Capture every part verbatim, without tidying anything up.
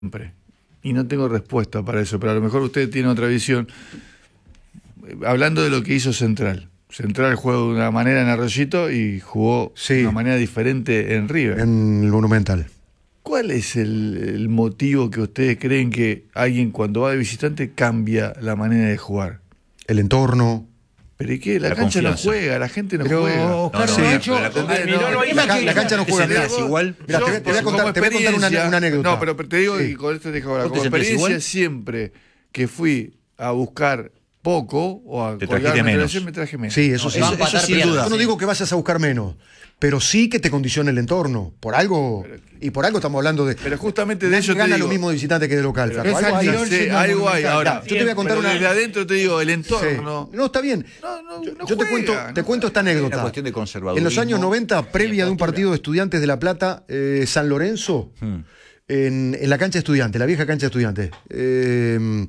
siempre. Y no tengo respuesta para eso, pero a lo mejor usted tiene otra visión. Hablando de lo que hizo Central. Central jugó de una manera en Arroyito y jugó sí. de una manera diferente en River. En el Monumental. ¿Cuál es el, el motivo que ustedes creen que alguien cuando va de visitante cambia la manera de jugar? El entorno. ¿Pero y qué? La, la cancha confianza. No juega, la gente no pero, juega. No, no, sí, hecho, la, no, no, la, la, la cancha no juega. Mirá, igual. Mirá, te, te, voy a contar, te voy a contar una, una anécdota. No, pero te digo, sí. y con esto te dejo ahora. Como experiencia, siempre que fui a buscar poco o a te trajiste menos. Me traje menos. Sí, eso, no, sí, eso, eso, eso sin duda. Yo no digo que vayas a buscar menos, pero sí que te condiciona el entorno. Por algo, pero, y por algo estamos hablando de. Pero justamente de eso gana te digo, lo mismo de visitante que de local. Pero algo hay, sí, algo hay. Ahora, yo te voy a contar una. Desde adentro te digo, el entorno. Sí. No, está bien. No, no, yo no yo juega, te cuento, no te cuento esta anécdota. Una cuestión de conservadurismo. En los años noventa, previa de un partido de Estudiantes de La Plata, eh, San Lorenzo, hmm. en, en la cancha de Estudiantes, la vieja cancha de Estudiantes. Eh,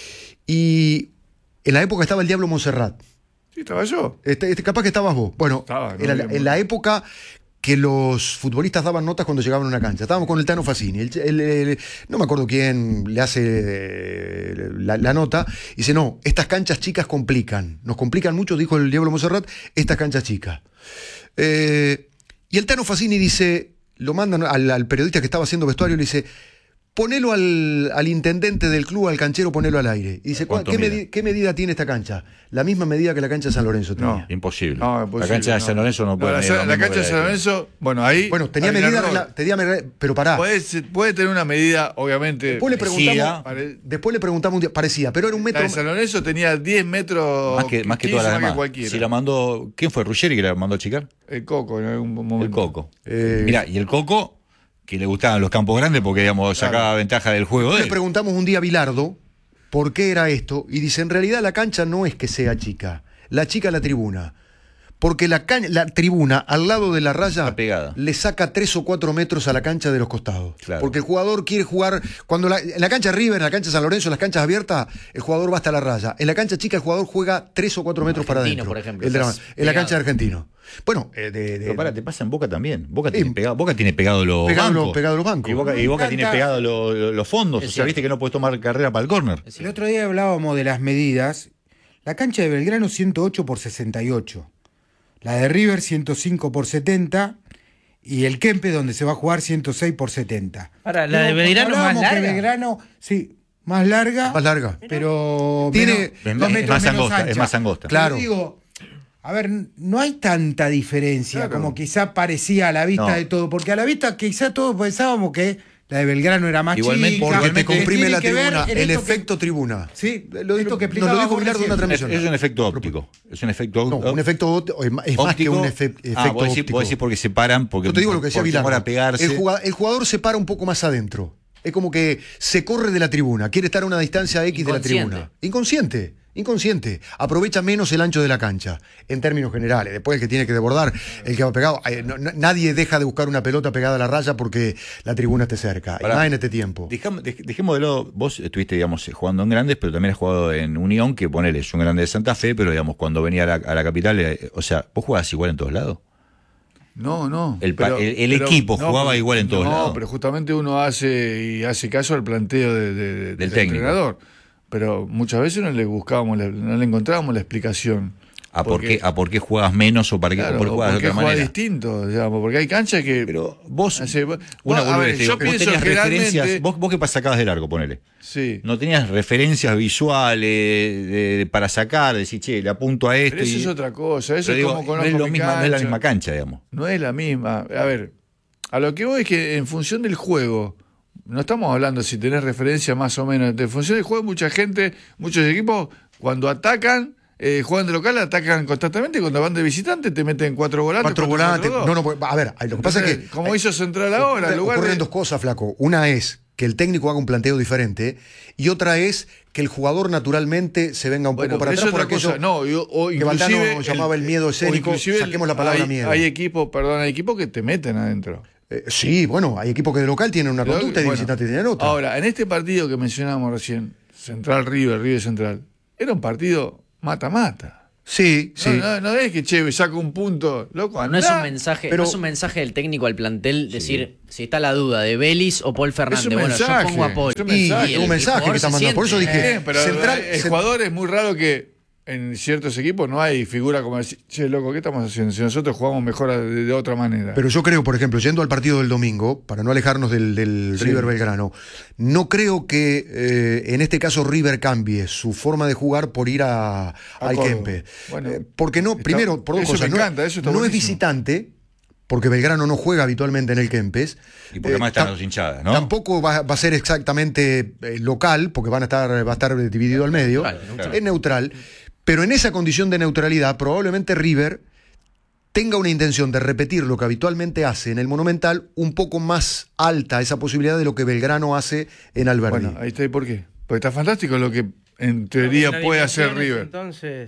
y en la época estaba el Diablo Montserrat. Sí, estaba yo. Este, este, capaz que estabas vos. Bueno, estaba, no, era la, en la época que los futbolistas daban notas cuando llegaban a una cancha. Estábamos con el Tano Fassini. El, el, el, no me acuerdo quién le hace la, la nota. Y dice, no, estas canchas chicas complican. Nos complican mucho, dijo el Diablo Montserrat, estas canchas chicas. Eh, y el Tano Fassini dice, lo mandan al, al periodista que estaba haciendo vestuario, le dice... Ponelo al, al intendente del club, al canchero, ponelo al aire. Y dice, ¿qué, medi ¿qué medida tiene esta cancha? La misma medida que la cancha de San Lorenzo tenía. No, imposible. No, imposible. La cancha de San Lorenzo no, no puede. No, la, la cancha de San Lorenzo, bueno, ahí. Bueno, tenía medida, la, tenía medida, pero pará. Puede, puede tener una medida, obviamente. Después le preguntamos, pare... después le preguntamos un día, parecía, pero era un metro. La de San Lorenzo tenía diez metros. Más que, más que todas las demás. Si la mandó, ¿quién fue? ¿Ruggeri que la mandó a achicar? El Coco, en algún momento. El Coco. Eh... Mirá, y el Coco. Que le gustaban los campos grandes porque, digamos, sacaba claro. ventaja del juego de él. Le preguntamos un día a Bilardo por qué era esto, y dice, en realidad la cancha no es que sea chica, la chica es la tribuna. Porque la, la tribuna, al lado de la raya, le saca tres o cuatro metros a la cancha de los costados. Claro. Porque el jugador quiere jugar... cuando la, En la cancha River, en la cancha San Lorenzo, en las canchas abiertas, el jugador va hasta la raya. En la cancha chica, el jugador juega tres o cuatro metros para adentro. Por ejemplo, el de la, en la cancha de Argentino. Bueno, eh, de, de, pero para, te pasa en Boca también. Boca tiene, eh, pegado, Boca tiene pegado los pegado bancos. Lo, pegado los bancos. Y Boca, y Boca tiene pegado lo, lo, los fondos. Es o sea, cierto. Viste que no puedes tomar carrera para el córner. El otro día hablábamos de las medidas. La cancha de Belgrano ciento ocho por sesenta y ocho. La de River ciento cinco por setenta y el Kempe donde se va a jugar ciento seis por setenta. Ahora, la de Belgrano más larga. Belgrano, sí, más larga. Más larga. Pero tiene menos, dos es, metros más menos angosta, ancha. es más angosta. Claro. Yo digo, a ver, no hay tanta diferencia claro. como quizá parecía a la vista no. de todo, porque a la vista quizá todos pensábamos que la de Belgrano era más igualmente, chica. Porque te comprime la tribuna, el efecto que, tribuna. Sí, lo, esto que nos lo dijo Bilardo en una transmisión. Es, es un efecto óptico. Es un efecto no, un efecto óptico. Es más óptico, que un efe, efecto ah, vos decís, óptico. Vos decís porque se paran, porque Yo te digo lo que decía Bilardo. El jugador, el jugador se para un poco más adentro. Es como que se corre de la tribuna, quiere estar a una distancia X de la tribuna. Inconsciente. Inconsciente, aprovecha menos el ancho de la cancha, en términos generales. Después el que tiene que desbordar, el que va pegado, eh, no, nadie deja de buscar una pelota pegada a la raya porque la tribuna esté cerca, y más en este tiempo. Dejamos, dejemos de lado, vos estuviste, digamos, jugando en grandes, pero también has jugado en Unión, que ponele, es un grande de Santa Fe, pero digamos, cuando venía a la, a la capital, eh, o sea, ¿vos jugabas igual en todos lados? No, no. El, pero, el, el pero, equipo no, jugaba pero, igual en todos no, lados. No, pero justamente uno hace y hace caso al planteo de, de, de, del, del entrenador. Pero muchas veces no le buscábamos, no le encontrábamos la explicación. ¿A por qué, a por qué jugabas menos o para qué, claro, por qué jugabas de otra manera? distinto, digamos, porque hay canchas que... Pero vos, hace, vos, una a ver, yo vos pienso tenías referencias, vos, vos que sacabas de largo, ponele. Sí. No tenías referencias visuales de, de, para sacar, decir, che, le apunto a esto. Pero eso y, es otra cosa, eso es digo, como no es, lo misma, no es la misma cancha, digamos. No es la misma. A ver, a lo que voy es que en función del juego... No estamos hablando si tenés referencia más o menos. En función del juego, mucha gente, muchos equipos, cuando atacan, eh, juegan de local, atacan constantemente. Cuando van de visitante, te meten cuatro volantes. Cuatro volantes. No, no, a ver, lo que pasa Entonces, es que. Como hizo Central ahora, en lugar ocurren de... dos cosas, flaco. Una es que el técnico haga un planteo diferente, y otra es que el jugador naturalmente se venga un bueno, poco para atrás por aquello cosa. No, yo, o que Valdano llamaba el, el miedo escénico. Saquemos la palabra hay, miedo. Hay equipos, perdón, hay equipos que te meten adentro. Eh, sí, bueno, hay equipos que de local tienen una conducta y de visitante tienen otra. Ahora, en este partido que mencionábamos recién, Central River, River Central, era un partido mata-mata. Sí, sí. No, no, no es que, che, saca un punto, loco, No es andá. un mensaje, pero- no es un mensaje del técnico al plantel decir si está la duda de Vélez o Paul Fernández. un Bueno, mensaje, yo pongo a Paul. es un Y, mensaje. y el- un el mensaje que jugador está se mandando. Por eso siente. dije, Bien, pero central, el cent- jugador es muy raro que en ciertos equipos no hay figura como decir, che, loco, ¿qué estamos haciendo? Si nosotros jugamos mejor de, de otra manera. Pero yo creo, por ejemplo, yendo al partido del domingo, para no alejarnos del, del Sí. River Belgrano, no creo que eh, en este caso River cambie su forma de jugar por ir a, al Córdoba. Kempe. Bueno, Eh, porque no, está- primero, por dos eso cosas, me no, encanta, eso está no es buenísimo. visitante, porque Belgrano no juega habitualmente en el Kempes. Y porque Eh, además están tam- las dos hinchadas, ¿no? Tampoco va, va a ser exactamente eh, local, porque van a estar, va a estar dividido al medio. Neutral, neutral. Es neutral. Pero en esa condición de neutralidad, probablemente River tenga una intención de repetir lo que habitualmente hace en el Monumental, un poco más alta esa posibilidad de lo que Belgrano hace en Alberdi. Bueno, ahí está, ¿y por qué? Porque está fantástico lo que en teoría Las puede hacer dimensiones, River. Entonces,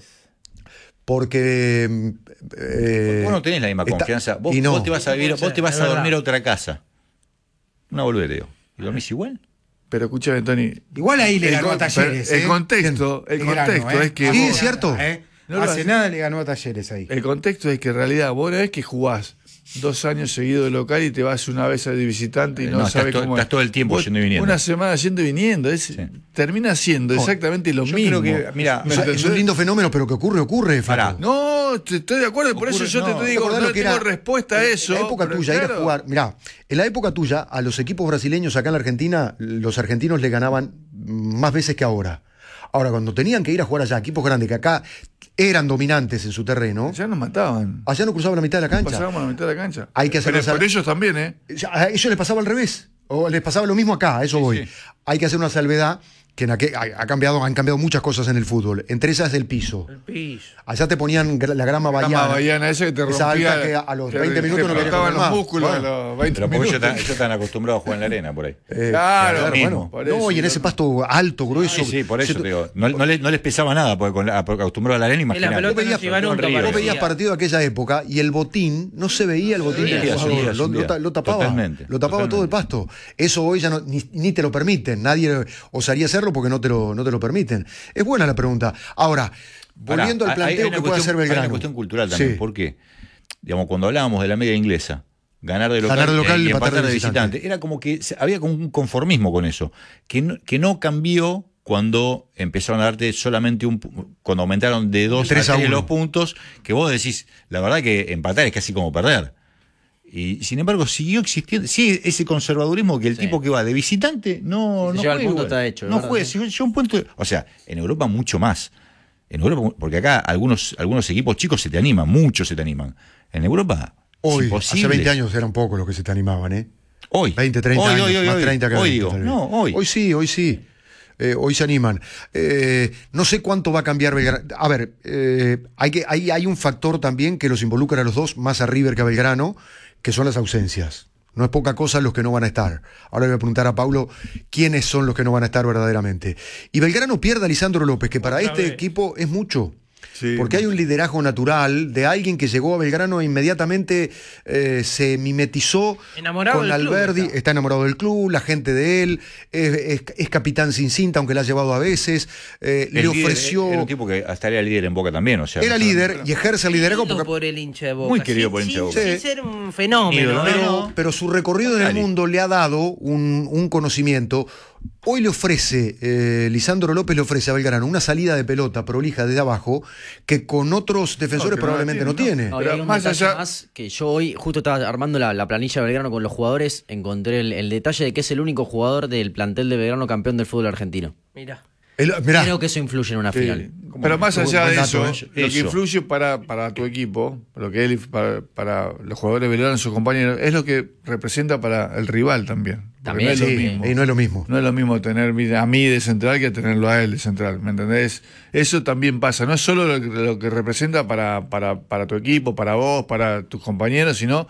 Porque. mm, eh, Vos no tenés la misma está- confianza. Vos, y no. vos te vas a vivir, Puede vos te ser, vas es a dormir verdad. a otra casa. Una boludeo. ¿Y dormís igual? Pero escúchame, Tony. Igual ahí le el ganó con- a Talleres. El ¿eh? contexto, el Belgrano, contexto ¿eh? es que. Sí, vos- es cierto. ¿eh? No lo Hace hace. nada le ganó a Talleres ahí. El contexto es que en realidad vos no es que jugás dos años seguidos de local y te vas una vez de visitante y Eh, no, no, estás sabes to- cómo estás todo el tiempo Vos yendo y viniendo. Una semana yendo y viniendo. Es, Sí. Termina siendo exactamente lo Yo mismo. creo que, mira, ¿Me Es, es entendés? un lindo fenómeno, pero que ocurre, ocurre. Pará. Flaco. No, te- estoy de acuerdo, por eso Ocurre- yo no, te, te ¿Te digo, acordás no lo que tengo era- respuesta a eso. En la época pero tuya, ir a claro. jugar. Mirá, en la época tuya, a los equipos brasileños acá en la Argentina, los argentinos le ganaban más veces que ahora. Ahora, cuando tenían que ir a jugar allá, equipos grandes que acá eran dominantes en su terreno, Ya nos mataban. allá no cruzaban la mitad de la cancha. Pasábamos la mitad de la cancha. Hay que hacer Pero una sal- por ellos también, ¿eh? Ya, A ellos les pasaba al revés. O les pasaba lo mismo acá, a eso voy. sí. Hay que hacer una salvedad que en aquel- ha ha cambiado, han cambiado muchas cosas en el fútbol. Entre esas el piso. el piso. Allá te ponían gra- la grama La bahiana. bahiana esa que te Esa rompía. alta que a los te- veinte minutos te no querías explotaban comer los más. músculos Bueno. a los veinte Pero porque ellos minutos. están, ellos están acostumbrados a jugar en la arena por ahí. Eh, Claro, claro, mismo. bueno. Por No, eso, y en ese pasto alto, grueso. Sí, sí, por eso Se- te digo. No, no les, no les pesaba nada, porque con la, porque acostumbrados a la arena, Y la imagínate. pelota Vos veías- no se iba nunca, River. Vos parecía. veías partido de aquella época y el botín, no se veía el botín veía, del se jugador, veía, se lo, lo veía. ta- lo tapaba, Totalmente, lo tapaba totalmente. todo el pasto. Eso hoy ya no, ni, ni te lo permiten, nadie osaría hacerlo porque no te lo, no te lo permiten. Es buena la pregunta. Ahora, Pará, volviendo al hay- hay planteo una que puede cuestión- hacer Hay Belgrano. una cuestión cultural también. Sí. ¿Por qué? Digamos, cuando hablábamos de la media inglesa, ganar de local, Ganar de local y y empatar empatar de de visitante. visitante, era como que se- había como un conformismo con eso, que no, que no cambió cuando empezaron a darte solamente un pu- cuando aumentaron de dos a tres a tres uno. los puntos, que vos decís, la verdad que empatar es casi como perder. Y sin embargo siguió existiendo, sí, ese conservadurismo que el Sí. tipo que va de visitante no, Si no llega al juega punto igual. está hecho, no ¿verdad? juega, si llega a un punto, o sea, en Europa mucho más. En Europa, porque acá algunos, algunos equipos chicos se te animan, muchos se te animan. En Europa, es Hoy, imposible. hace veinte años eran pocos los que se te animaban, ¿eh? Hoy. veinte, treinta hoy, años, hoy, hoy, más hoy. treinta que Hoy veinte, digo, tal vez. no, hoy. Hoy sí, hoy sí. Eh, hoy se animan. Eh, no sé cuánto va a cambiar Belgrano. A ver, eh, hay, que, hay, hay un factor también que los involucra a los dos, más a River que a Belgrano, que son las ausencias. No es poca cosa los que no van a estar. Ahora le voy a preguntar a Paulo quiénes son los que no van a estar verdaderamente. Y Belgrano pierde a Lisandro López, que para Otra este vez. equipo es mucho. Sí. Porque hay un liderazgo natural de alguien que llegó a Belgrano e inmediatamente eh, se mimetizó Enamorado con del club Alberdi, está. está enamorado del club, la gente de él, es, es- es capitán sin cinta, aunque la ha llevado a veces, eh, El le líder, ofreció... Era un tipo que hasta era líder en Boca también, o sea. Era líder y ejerce el liderazgo Querido porque... por el hincha de Boca. Muy querido sin- por el hincha de sin- Boca. Sin Sí. ser un fenómeno. Ídolo, ¿eh? Pero, pero su recorrido en el Dale. mundo le ha dado un, un conocimiento. Hoy le ofrece, eh, Lisandro López le ofrece a Belgrano una salida de pelota prolija desde abajo que con otros defensores No, que no la probablemente no tiene, tiene. no. No, y Pero hay un más detalle allá- más que yo hoy justo estaba armando la, la planilla de Belgrano con los jugadores, encontré el, el detalle de que es el único jugador del plantel de Belgrano campeón del fútbol argentino. Mirá. El- mirá, Creo que eso influye en una Sí. final. Pero más allá buen de dato, eso, ¿eh? lo que Eso. influye para, para tu equipo, lo que él, para, para los jugadores de Belgrano, sus compañeros, es lo que representa para el rival también. Porque También, no es lo sí, mismo. y no es lo mismo. No es lo mismo tener a mí de central que tenerlo a él de central, ¿me entendés? Eso también pasa, no es solo lo que, lo que representa para, para, para tu equipo, para vos, para tus compañeros, sino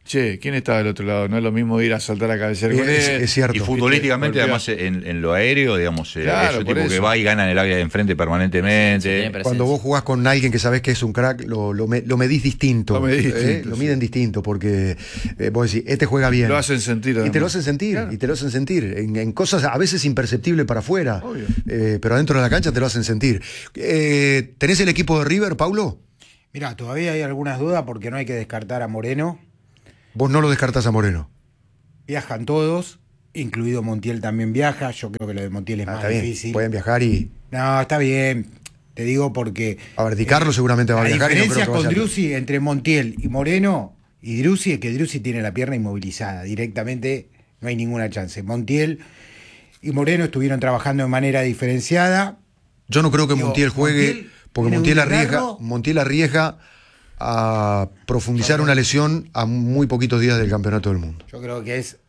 che, ¿quién está del otro lado? No es lo mismo ir a saltar a cabecear con Es, él. es cierto. Y futbolísticamente, Golpea. además, en, en lo aéreo, digamos, eh, Claro, es un por tipo que eso. va y gana en el área de enfrente permanentemente. Sí, tiene Cuando vos jugás con alguien que sabés que es un crack, lo, lo, me- lo medís distinto. Lo medís ¿eh? distinto, Lo sí. miden distinto, porque eh, vos decís, este juega bien. Lo hacen sentir. Y te lo además. hacen sentir, Claro. y te lo hacen sentir. En, en cosas a veces imperceptibles para afuera. Obvio. Eh, pero adentro de la cancha te lo hacen sentir. Eh, ¿Tenés el equipo de River, Paulo? Mirá, todavía hay algunas dudas porque no hay que descartar a Moreno. Vos no lo descartás a Moreno. Viajan todos, incluido Montiel también viaja. Yo creo que lo de Montiel es Ah, más está bien. difícil. Pueden viajar y. No, está bien. Te digo porque. A ver, Di Carlo seguramente va a La viajar. y no creo diferencia que con vaya a- Driussi entre Montiel y Moreno y Driussi es que Driussi tiene la pierna inmovilizada. Directamente no hay ninguna chance. Montiel y Moreno estuvieron trabajando de manera diferenciada. Yo no creo que Digo, Montiel juegue, Montiel porque tiene un Montiel arriesga, desgarro. Montiel arriesga a profundizar una lesión a muy poquitos días del campeonato del mundo. Yo creo que es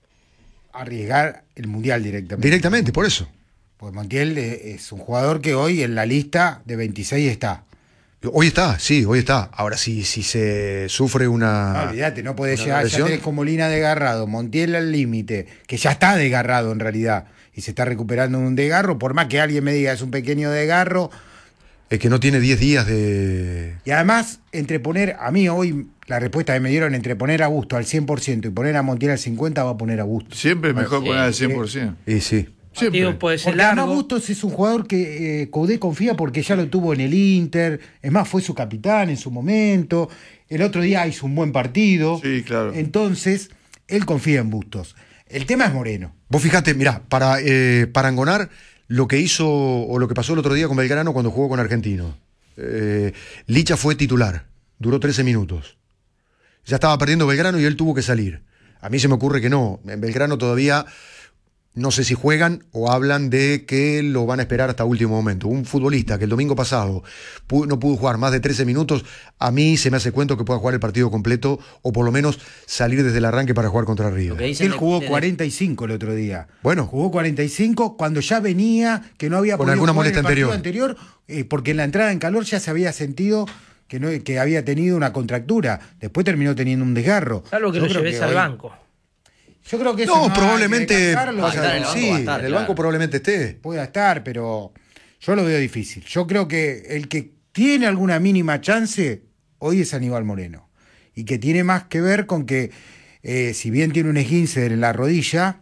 arriesgar el Mundial directamente. Directamente, por eso. Porque Montiel eh, es un jugador que hoy en la lista de veintiséis está. Hoy está, sí, hoy está. Ahora, si, si se sufre una. No, olvídate, no puede una llegar. Ya lesión. tenés con Molina desgarrado, Montiel al límite, que ya está desgarrado en realidad y se está recuperando de un desgarro. Por más que alguien me diga es un pequeño desgarro. Es que no tiene diez días de. Y además, entre poner, a mí hoy la respuesta que me dieron entre poner a Busto al cien por ciento y poner a Montiel al cincuenta por ciento va a poner a Busto. Siempre es mejor Sí. poner al cien por ciento. Y sí. Siempre. Partido puede ser Porque además largo. Bustos es un jugador que eh, Coudet confía porque ya lo tuvo en el Inter, es más, fue su capitán en su momento, el otro día hizo un buen partido, Sí, claro. entonces él confía en Bustos. El tema es Moreno. Vos fijate, mirá, para eh, parangonar lo que hizo o lo que pasó el otro día con Belgrano cuando jugó con Argentino. Eh, Licha fue titular, duró trece minutos. Ya estaba perdiendo Belgrano y él tuvo que salir. A mí se me ocurre que no. En Belgrano todavía no sé si juegan o hablan de que lo van a esperar hasta último momento. Un futbolista que el domingo pasado pu- no pudo jugar más de trece minutos, a mí se me hace cuento que pueda jugar el partido completo o por lo menos salir desde el arranque para jugar contra Lo que River. dicen Él de- jugó de- cuarenta y cinco el otro día. Bueno. Jugó cuarenta y cinco cuando ya venía, que no había Con podido alguna jugar en molestia el partido anterior. anterior, eh, porque en la entrada en calor ya se había sentido que, no, que había tenido una contractura. Después terminó teniendo un desgarro. Salvo que Yo lo creo lleves que al hoy- banco. Yo creo que eso No, hay que probablemente. descartarlo. Va a estar en el banco, sí, va a estar, en el claro. banco probablemente esté. Pueda estar, pero yo lo veo difícil. Yo creo que el que tiene alguna mínima chance hoy es Aníbal Moreno. Y que tiene más que ver con que, eh, si bien tiene un esguince en la rodilla,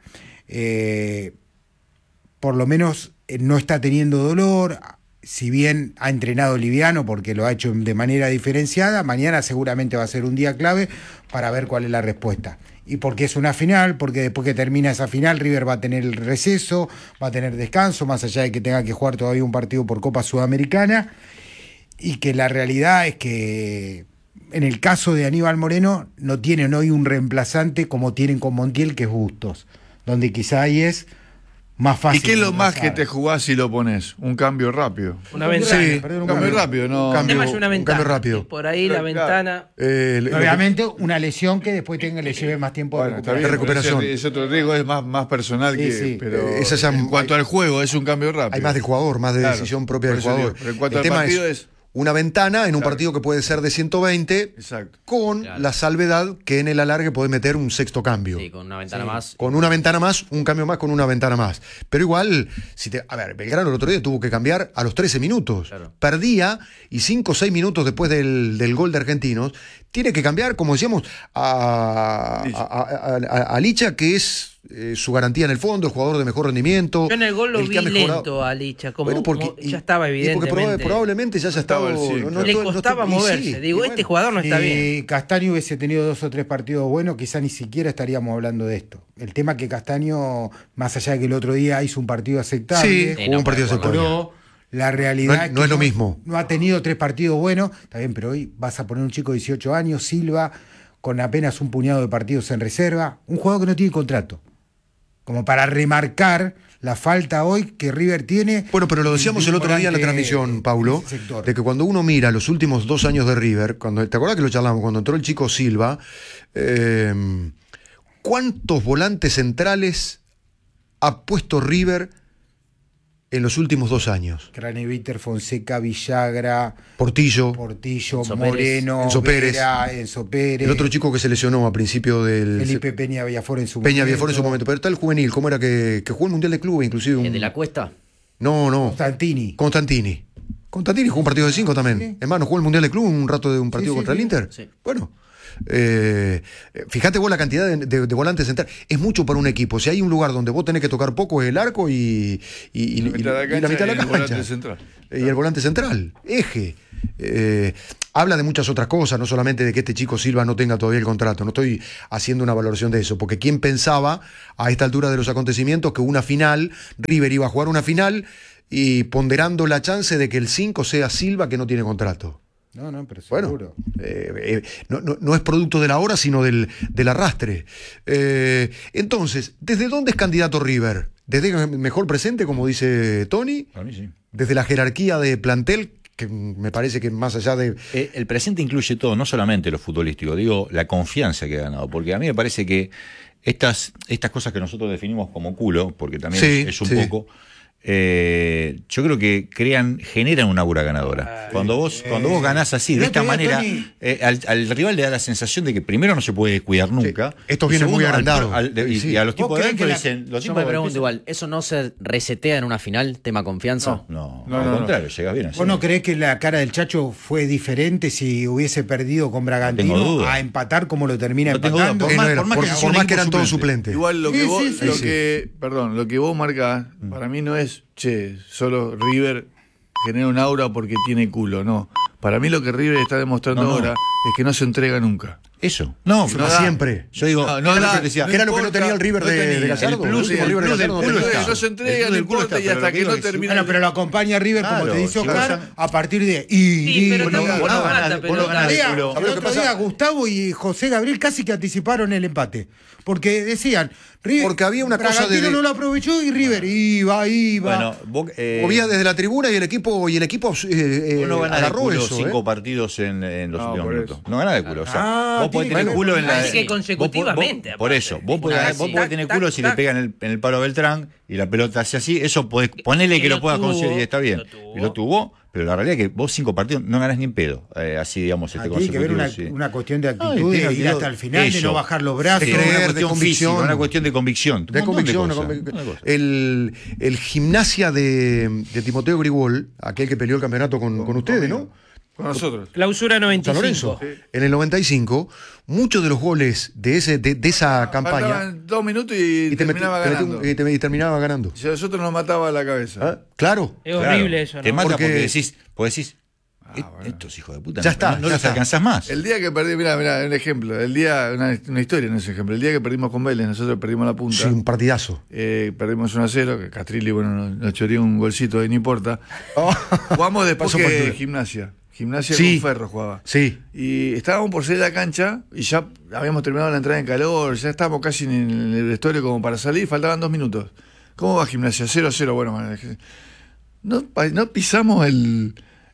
eh, por lo menos eh, no está teniendo dolor. Si bien ha entrenado liviano porque lo ha hecho de manera diferenciada, mañana seguramente va a ser un día clave para ver cuál es la respuesta. Y porque es una final, porque después que termina esa final River va a tener el receso, va a tener descanso, más allá de que tenga que jugar todavía un partido por Copa Sudamericana, y que la realidad es que en el caso de Aníbal Moreno no tienen hoy un reemplazante como tienen con Montiel, que es Bustos, donde quizá ahí es más fácil. ¿Y qué es lo más que reemplazar. te jugás si lo pones? Un cambio rápido. Una ventana. Sí, perdón, un cambio rápido, no. un El cambio, tema es una un ventana. cambio rápido. Y por ahí la Claro. ventana. Eh, lo- Obviamente una lesión que después tenga, le lleve más tiempo Bueno, de está recuperación. bien, de recuperación. pero ese- ese otro riesgo es más, más personal Sí, que. sí. Pero Eh, esa ya- en cuanto hay- al juego, es un cambio rápido. Hay más del jugador, más de Claro, decisión propia por del eso jugador. digo, pero en cuanto El al tema partido es, es- una ventana en un Claro. partido que puede ser de ciento veinte, Exacto. con Claro. la salvedad que en el alargue puede meter un sexto cambio. Sí, con una ventana Sí. más. Con una ventana más, un cambio más con una ventana más. Pero igual, si te, a ver, Belgrano el otro día tuvo que cambiar a los trece minutos. Claro. Perdía y cinco o seis minutos después del, del gol de Argentinos, tiene que cambiar, como decíamos, a, Licha. a, a- a- a Licha, que es eh, su garantía en el fondo, el jugador de mejor rendimiento. Yo en el gol lo el vi que ha mejorado. lento a Licha, como, Bueno, porque- como ya estaba y- y porque proba- evidentemente. probablemente ya haya estado. estaba el cien, claro. Le estoy- costaba estoy- y moverse. sí, Digo, y este bueno. jugador no está bien. Si Castaño hubiese tenido dos o tres partidos buenos, quizá ni siquiera estaríamos hablando de esto. El tema es que Castaño, más allá de que el otro día hizo un partido aceptable, Sí, Sí, jugó no, un partido pero aceptable. pero la realidad No es- es que no es lo mismo. No ha tenido tres partidos buenos, está bien, pero hoy vas a poner un chico de dieciocho años, Silva, con apenas un puñado de partidos en reserva, un jugador que no tiene contrato. Como para remarcar la falta hoy que River tiene. Bueno, pero lo decíamos de un el otro día en la volante transmisión, Paulo, en ese sector. de que cuando uno mira los últimos dos años de River, cuando, ¿te acordás que lo charlamos? Cuando entró el chico Silva, eh, ¿cuántos volantes centrales ha puesto River en los últimos dos años. Craneviter, Fonseca, Villagra, Portillo, Portillo, Enzo Pérez. Moreno, Enzo Pérez. Vera, Enzo Pérez, el otro chico que se lesionó a principio del... Felipe Peña Villafor en su Peña momento. Villafor en su momento, pero está el juvenil, ¿cómo era que, que jugó el Mundial de Clubes? Inclusive un... ¿El de la Cuesta? No, no. Constantini. Constantini. Constantini jugó un partido de cinco también. Sí. Es más, ¿no jugó el Mundial de Club un rato de un partido Sí, sí, contra sí. el Inter? Sí. Bueno. Eh, fíjate vos la cantidad de, de, de volantes centrales. Es mucho para un equipo. Si hay un lugar donde vos tenés que tocar poco es el arco y, y, y- La mitad de la y la mitad de la cancha y el cancha. volante central. Y el volante central. Eje. Eh, habla de muchas otras cosas, no solamente de que este chico Silva no tenga todavía el contrato. No estoy haciendo una valoración de eso, porque ¿quién pensaba a esta altura de los acontecimientos que una final, River iba a jugar una final y ponderando la chance de que el cinco sea Silva, que no tiene contrato? No, no, pero Bueno, seguro. eh, eh, no, no- no es producto de la hora, sino del, del arrastre. Eh, entonces, ¿desde dónde es candidato River? ¿Desde el mejor presente, como dice Tony? Para mí sí. ¿Desde la jerarquía de plantel? Que me parece que más allá de... Eh, el presente incluye todo, no solamente lo futbolístico, digo, la confianza que ha ganado. Porque a mí me parece que estas, estas cosas que nosotros definimos como culo, porque también Sí, es, es un sí. poco, eh, yo creo que crean, generan una aura ganadora. Cuando vos, cuando vos ganás así, de El esta otro día, manera, Tony- eh, al, al rival le da la sensación de que primero no se puede cuidar nunca. Sí, estos y vienen muy segundo, al- agrandados. al- de- y, Sí. y a los ¿Vos tipos de creés adentro que la- dicen. Los Yo tipos me de pregunto dicen, igual, ¿eso no se resetea en una final, tema confianza? No, No, al no, no. contrario, llegas bien así. ¿Vos no creés que la cara del Chacho fue diferente si hubiese perdido con tengo Bragantino duda. a empatar como lo termina No tengo duda, empatando? por Eh, más- no era, por más por, que por sea un más que equipo eran todos suplente. suplentes. Igual lo que Sí, vos, sí, sí, lo sí. que, perdón, lo que vos marcás, para mí no es, che, solo River genera un aura porque tiene culo, no. Para mí lo que River está demostrando No, no. ahora es que no se entrega nunca. Eso. No, Como no da. siempre. yo digo, No, no era lo da, que te decía, Que era lo que no importa, tenía el River no de, tenía. de Gallardo. El plus- último el River de plus del Gallardo culo no tenía. está. No se entrega, El no club del culo importa, está, y hasta pero que lo no que digo es- termina. Bueno, pero lo acompaña River, como Claro, te dice si Oscar, vos- a partir de. Y, Sí, pero bueno, no, ganaba. vos no ganás la vos no pelota. ganás el Día, culo. el ¿Sabés lo que otro pasa? día Gustavo y José Gabriel casi que anticiparon el empate. Porque decían, River, Porque había una cosa Bragantino de- no lo aprovechó y River iba, iba. Bueno, vos, eh, Movía desde la tribuna y el equipo y el equipo eh, eh, vos no ganás de agarró culo eso. cinco ¿eh? partidos en, en los No, últimos por minutos. eso. No ganás de culo. O sea, Ah, vos podés tiene tener que culo ver. en la. Casi que vos- consecutivamente, vos- por aparte. eso, vos Una podés, casi, vos podés tac, tener tac, culo si le tac. pegan en el, en el palo a Beltrán y la pelota hace así. Eso podés ponerle Que que lo lo puedas tuvo, conseguir y está bien. lo tuvo. Y lo tuvo, pero la realidad es que vos cinco partidos no ganás ni en pedo. Eh, así, digamos, este Ah, tiene que ver una, consecutivo, sí. una cuestión de Ay, actitud, tiene de ir actitud. hasta el final, de Eso. no bajar los brazos. De Sí, creer, una de cuestión convicción. física, una cuestión de convicción. De Un montón convicción. cosas, de convic- un montón de cosas. el, el gimnasia de, de Timoteo Grigol, aquel que peleó el campeonato con, con ustedes, ¿no? Con nosotros. Clausura noventa San y cinco. Lorenzo. En el noventa y cinco, muchos de los goles de, ese, de, de esa campaña. Faltaban dos minutos y, Y, te metí- terminaba te metí un- ganando. y te- y terminaba ganando. Si a nosotros nos mataba la cabeza. ¿Ah? Claro. Es Claro, horrible eso, Te ¿no? mata Porque- porque, decís, porque decís, Ah, "Eh, bueno. estos hijos de puta Ya no, está, no, no ya los está. alcanzás más. El día que perdí, mira, mira, un ejemplo. El día, una, una historia, no es un ejemplo. El día que perdimos con Vélez, nosotros perdimos la punta. Sí, un partidazo. Eh, perdimos uno a cero, que Castrilli, bueno, nos, nos choreó un golcito ahí, no importa. Oh. Jugamos después Pasó que factura. gimnasia. Gimnasia Sí. con Ferro jugaba. Sí. Y estábamos por salir de la cancha y ya habíamos terminado la entrada en calor, ya estábamos casi en el vestuario como para salir, faltaban dos minutos. ¿Cómo va Gimnasia? cero a cero, bueno, man, no, pa- no pisamos el,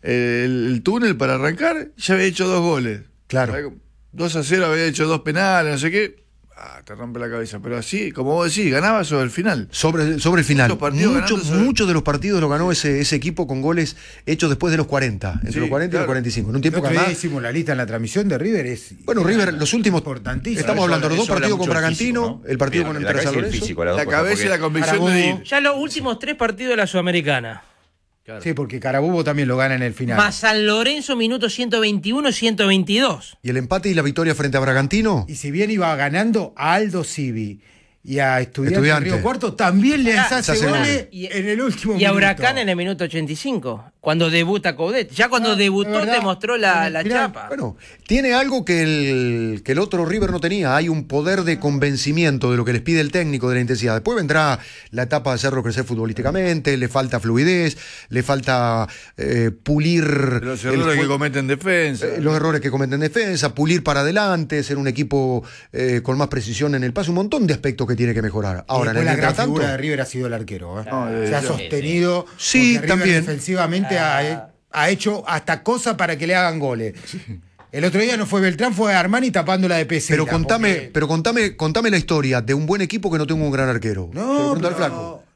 el, el túnel para arrancar, ya había hecho dos goles. Claro. dos a cero, había hecho dos penales, no sé qué. Ah, te rompe la cabeza. Pero así, como vos decís, ganaba sobre el final. Sobre, sobre el final. Muchos partidos Muchos ganando sobre- muchos de los partidos lo ganó ese, ese equipo con goles hechos después de los cuarenta. Entre Sí, los cuarenta y claro. los cuarenta y cinco. En un El tiempo que otro día además. hicimos la lista en la transmisión de River. Es, Bueno, River, los últimos. Importantísimo. Estamos Eso hablando de habla- los dos eso habla partidos con mucho del Bragantino, físico, ¿no? el partido Bien, con el la cabeza y San el Lorenzo. físico, las dos La cosas, cabeza y la porque- convicción Carabobo. de ir. Ya los últimos tres partidos de la Sudamericana. Sí, porque Carabobo también lo gana en el final. Más San Lorenzo, minuto ciento veintiuno, ciento veintidós. Y el empate y la victoria frente a Bragantino. Y si bien iba ganando a Aldo Civi y a Estudiantes Estudiante. Río Cuarto, también les Ah, hace se hace goles gol. en el último Y a minuto. Huracán en el minuto ochenta y cinco, cuando debuta Coudet. Ya cuando Ah, debutó de verdad, te mostró la, en la el final. chapa. Bueno, tiene algo que el, que el otro River no tenía. Hay un poder de convencimiento de lo que les pide el técnico, de la intensidad. Después vendrá la etapa de hacerlo crecer futbolísticamente, le falta fluidez, le falta eh, pulir Los el errores que jue- cometen defensa. eh, los errores que cometen en defensa, pulir para adelante, ser un equipo eh, con más precisión en el paso, un montón de aspectos que tiene que mejorar. Y Ahora, en después el la gran entretanto, figura de River ha sido el arquero. ¿eh? No, de- Se ha sí, sostenido. sí. porque River también. defensivamente ha, ha hecho hasta cosas para que le hagan goles. El otro día no fue Beltrán, fue Armani tapando la de P C. pero contame, pero contame, contame la historia de un buen equipo que no tenga un gran arquero. Se lo No, pregunto al pero- flaco.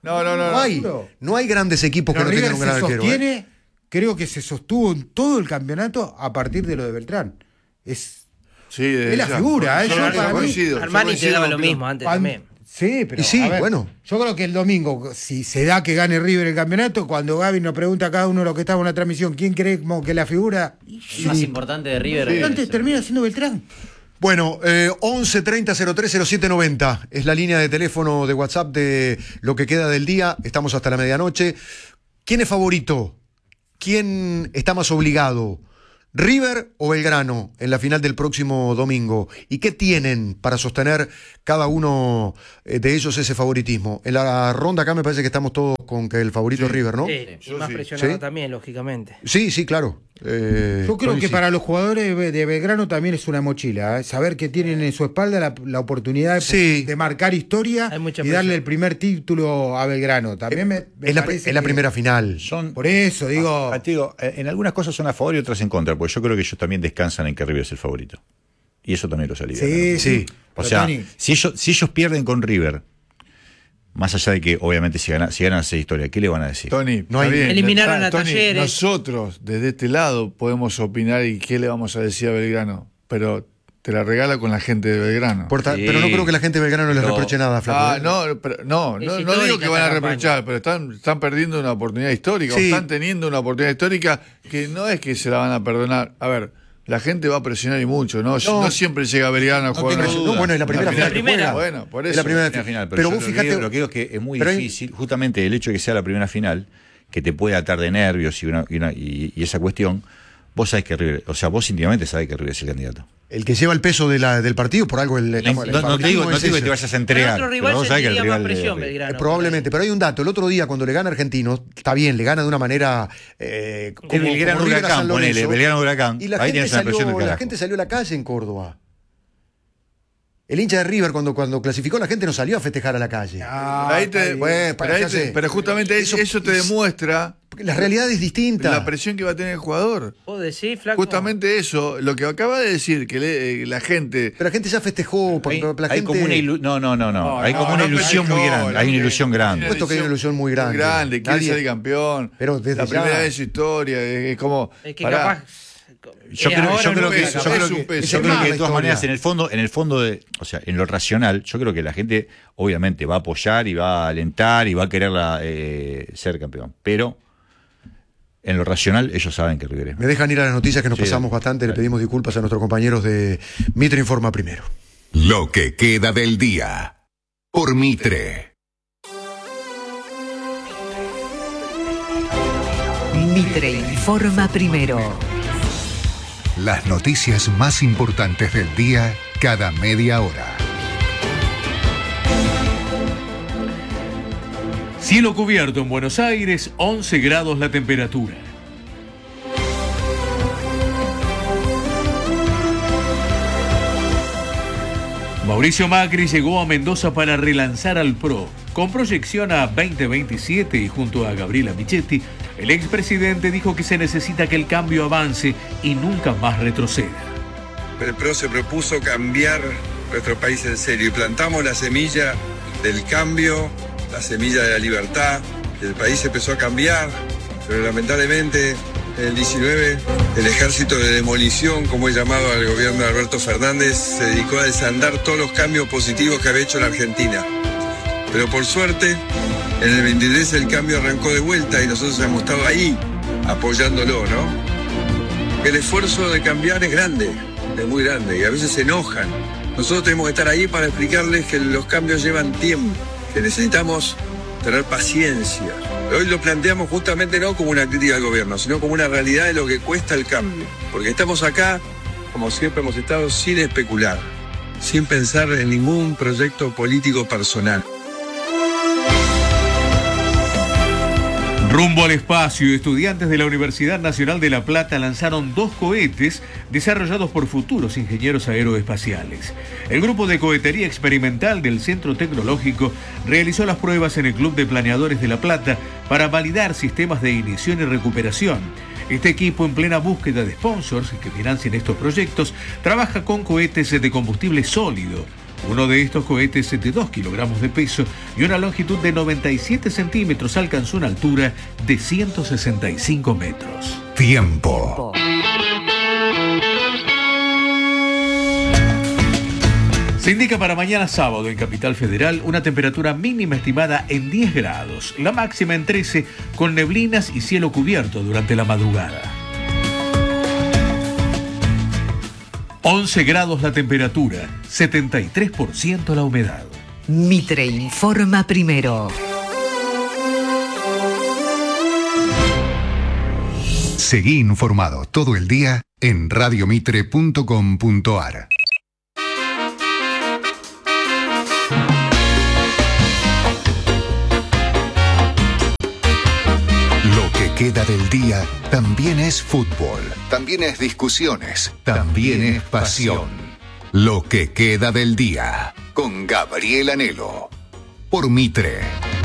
No, no, no. No hay, no hay grandes equipos Pero que no River tengan un gran se arquero. sostiene, ¿eh? creo que se sostuvo en todo el campeonato a partir de lo de Beltrán. Es, Sí, de- es la ya. figura, ¿eh? Yo- Yo yo para mí- coincido, yo Armani te coincido daba lo contigo. mismo antes Pan- también. Sí, pero Y sí, a ver, bueno. yo creo que el domingo, si se da que gane River el campeonato, cuando Gaby nos pregunta a cada uno de los que estamos en la transmisión quién cree como que la figura, El más importante de River. antes es- termina siendo Beltrán. Bueno, eh, once treinta cero tres cero siete noventa es la línea de teléfono de WhatsApp de lo que queda del día. Estamos hasta la medianoche. ¿Quién es favorito? ¿Quién está más obligado? ¿River o Belgrano en la final del próximo domingo? ¿Y qué tienen para sostener cada uno eh, de ellos ese favoritismo? En la ronda acá me parece que estamos todos con que el favorito es River, ¿no? Sí, y Yo más sí. presionado ¿Sí? también, lógicamente. Sí, sí, claro. Eh, Yo creo Tony, que sí. para los jugadores de de Belgrano también es una mochila, ¿eh? Saber que tienen en su espalda la, la oportunidad de, Sí. de marcar historia Hay mucha y darle presión. el primer título a Belgrano. También me, me es, la, parece es la que- primera final. Son, Por eso digo, Ah, te digo, eh, en algunas cosas son a favor y otras en contra, porque yo creo que ellos también descansan en que River es el favorito. Y eso también los alivia. sí, ¿no? sí. Sí. O Pero, sea, Tony, si ellos, si ellos pierden con River, más allá de que obviamente si ganan, si ganan esa historia, ¿qué le van a decir? Tony, No hay- está bien, Eliminaron está- a Tony, Talleres. Nosotros, desde este lado, podemos opinar y qué le vamos a decir a Belgrano, pero te la regala con la gente de Belgrano. Por ta- Sí. Pero no creo que la gente de Belgrano les Pero- reproche nada, Flaco. Ah, ¿eh? no, pero no, Es no, no histórica digo que van a esta campaña. reprochar, pero están, están perdiendo una oportunidad histórica, Sí. o están teniendo una oportunidad histórica que no es que se la van a perdonar. A ver, la gente va a presionar y mucho, ¿no? No, No. siempre llega Belgrano a No jugar. tengo una- duda. No, bueno, es la primera La final. que primera. juega. Bueno, por Es eso. la primera Primera final, pero, Pero yo vos lo que fíjate. digo- lo que digo es que es muy pero hay- difícil, justamente el hecho de que sea la primera final, que te puede atar de nervios y, una, y, una- y- y esa cuestión, vos sabés que River, o sea, vos íntimamente sabés que River es el candidato. El que lleva el peso de la, del partido, por algo el, No, estamos- el no te digo, favoritismo no te es digo que ese. te vayas a Pero entregar, otro pero rival vos sabés que el sentiría más rival de presión, River. Belgrano. Eh, Probablemente, pero hay un dato. El otro día, cuando le gana Argentinos, está bien, le gana de una manera. Eh, como, El Belgrano como River a San Huracán, ponele, Lorenzo. Belgrano Huracán. Y la, Ahí gente tienes una presión salió, del la carajo. gente salió a la calle en Córdoba. El hincha de River, cuando, cuando clasificó, la gente no salió a festejar a la calle. ah, Ahí está te- bien. Bueno, pero, para ahí ya te- sé. pero justamente eso, eso te demuestra Porque la realidad es distinta. la presión que va a tener el jugador. ¿Vos decís, Flaco? Justamente eso, lo que acaba de decir, que le- eh, la gente... Pero la gente ya festejó. por- Hay, por- la hay gente, como una ilu- no, no, no, no, No, hay no, como una no ilusión festejó, muy grande, la hay una gente- ilusión grande. Por supuesto que hay una ilusión muy grande. grande, quiere Nadie- ser campeón. Pero desde la primera ya- vez en su historia, es, es como... Es que pará, capaz. Yo eh, creo, ahora yo no creo que, pesa, yo capaz. creo Es un que, peso. yo creo Es que de más todas la maneras, historia. en el fondo, en el fondo de, o sea, en lo racional, yo creo que la gente, obviamente, va a apoyar y va a alentar y va a quererla eh, ser campeón. Pero en lo racional, ellos saben que River es. Me dejan ir a las noticias que nos Sí, pasamos dale. bastante. Le pedimos disculpas a nuestros compañeros de Mitre Informa Primero. Lo que queda del día. Por Mitre. Mitre informa primero. Las noticias más importantes del día cada media hora. Cielo cubierto en Buenos Aires, once grados la temperatura. Mauricio Macri llegó a Mendoza para relanzar al P R O. Con proyección a veinte veintisiete y junto a Gabriela Michetti, el expresidente dijo que se necesita que el cambio avance y nunca más retroceda. El P R O se propuso cambiar nuestro país en serio y plantamos la semilla del cambio, la semilla de la libertad. El país empezó a cambiar, pero lamentablemente en el diecinueve el ejército de demolición, como he llamado al gobierno de Alberto Fernández, se dedicó a desandar todos los cambios positivos que había hecho la Argentina. Pero por suerte, en el veintitrés el cambio arrancó de vuelta y nosotros hemos estado ahí apoyándolo, ¿no? El esfuerzo de cambiar es grande, es muy grande y a veces se enojan. Nosotros tenemos que estar ahí para explicarles que los cambios llevan tiempo, que necesitamos tener paciencia. Hoy lo planteamos justamente no como una crítica al gobierno, sino como una realidad de lo que cuesta el cambio. Porque estamos acá, como siempre hemos estado, sin especular, sin pensar en ningún proyecto político personal. Rumbo al espacio, estudiantes de la Universidad Nacional de La Plata lanzaron dos cohetes desarrollados por futuros ingenieros aeroespaciales. El grupo de cohetería experimental del Centro Tecnológico realizó las pruebas en el Club de Planeadores de La Plata para validar sistemas de ignición y recuperación. Este equipo, en plena búsqueda de sponsors que financien estos proyectos, trabaja con cohetes de combustible sólido, Uno de estos cohetes de dos kilogramos de peso y una longitud de noventa y siete centímetros alcanzó una altura de ciento sesenta y cinco metros. Tiempo. Se indica para mañana sábado en Capital Federal una temperatura mínima estimada en diez grados, la máxima en trece, con neblinas y cielo cubierto durante la madrugada. once grados la temperatura, setenta y tres por ciento la humedad. Mitre informa primero. Seguí informado todo el día en radio mitre punto com punto ar. Lo que queda del día también es fútbol, también es discusiones, también es pasión. Lo que queda del día con Gabriel Anhelo por Mitre.